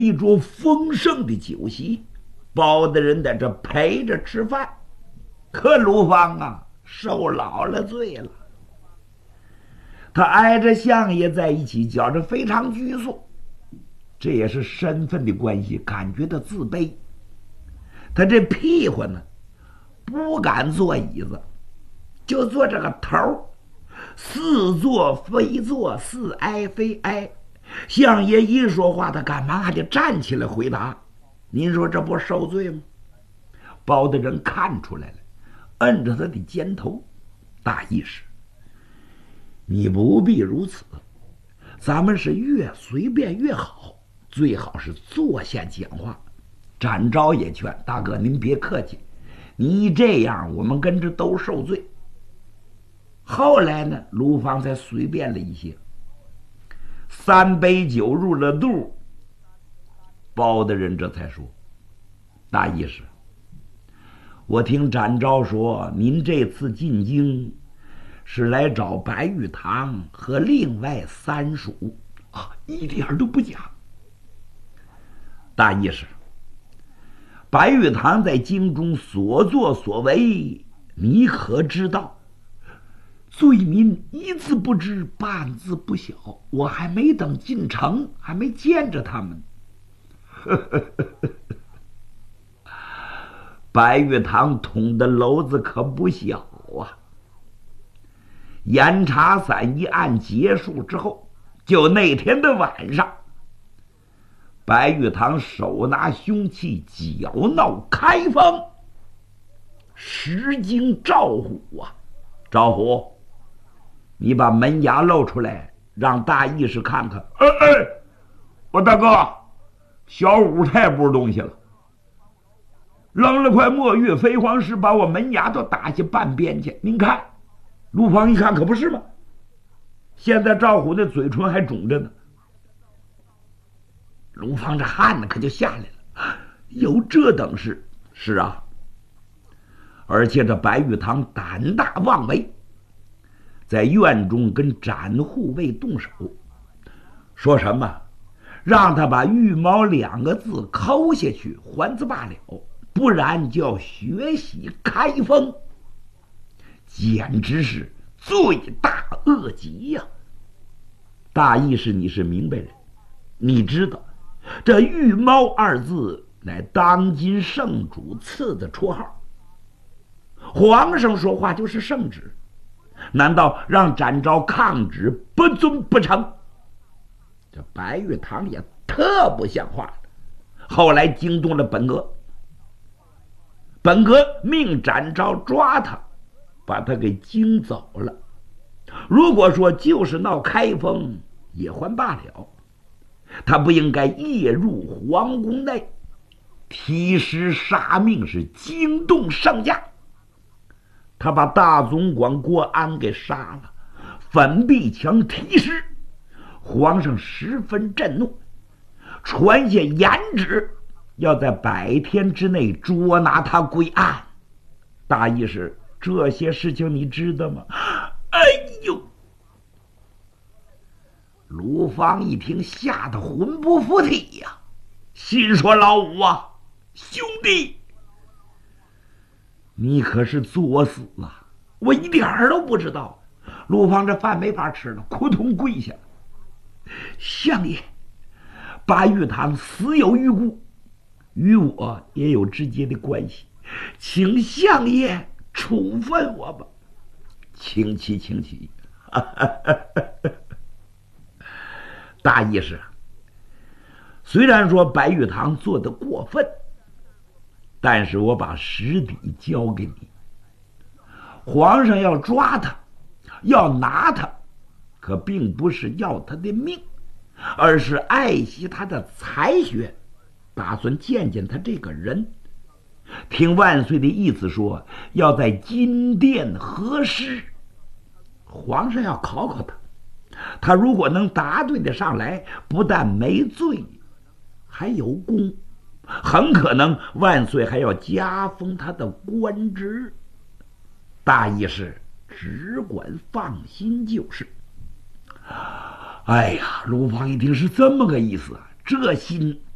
一桌丰盛的酒席，包大人在这陪着吃饭。可卢芳啊，受老了罪了。他挨着相爷在一起，觉着非常拘束，这也是身份的关系，感觉到自卑。他这屁股呢，不敢坐椅子，就坐这个头，似坐非坐，似挨非挨。相爷一说话，他赶忙还得站起来回答。您说这不受罪吗？包大人看出来了，摁着他的肩头，大意是：你不必如此，咱们是越随便越好，最好是坐下讲话。展昭也劝大哥您别客气，你一这样我们跟着都受罪。后来呢，卢芳才随便了一些。3杯酒入了肚，包大人这才说：大意是，我听展昭说您这次进京是来找白玉堂和另外3属啊，一点都不假。大意是，白玉堂在京中所作所为，你可知道？罪民一字不知，半字不晓。我还没等进城，还没见着他们。白玉堂捅的篓子可不小啊！严查散一案结束之后，就那天的晚上，白玉堂手拿凶器，搅闹开封，实惊赵虎啊！赵虎，你把门牙露出来，让大义士看看。我大哥，小五太不是东西了，扔了块墨玉飞黄石，把我门牙都打下半边去。您看，陆芳一看，可不是吗？现在赵虎的嘴唇还肿着呢。卢芳这汗呢可就下来了，有这等事？是啊，而且这白玉堂胆大妄为，在院中跟展护卫动手，说什么让他把玉毛2个字抠下去还字罢了，不然就要血洗开封，简直是罪大恶极呀！大意是你是明白人，你知道这玉猫2字乃当今圣主赐的绰号，皇上说话就是圣旨，难道让展昭抗旨不遵不成？这白玉堂也特不像话了。后来惊动了本阁，本阁命展昭抓他，把他给惊走了。如果说就是闹开封也还罢了，他不应该夜入皇宫内，提尸杀命，是惊动圣驾。他把大总管郭安给杀了，粉壁墙提尸，皇上十分震怒，传下严旨，要在100天之内捉拿他归案。大意是这些事情你知道吗？哎呦！卢芳一听，吓得魂不附体呀，心说：老五啊，兄弟，你可是作死啊！我一点儿都不知道。卢芳这饭没法吃了，扑通跪下了。相爷，白玉堂死有余辜，与我也有直接的关系，请相爷处分我吧。请起，请起。大意是，虽然说白玉堂做的过分，但是我把实底交给你。皇上要抓他，要拿他，可并不是要他的命，而是爱惜他的才学，打算见见他这个人。听万岁的意思说，要在金殿核实，皇上要考考他，他如果能答对得上来，不但没罪，还有功，很可能万岁还要加封他的官职。大意是只管放心就是。哎呀，卢芳一听是这么个意思，这心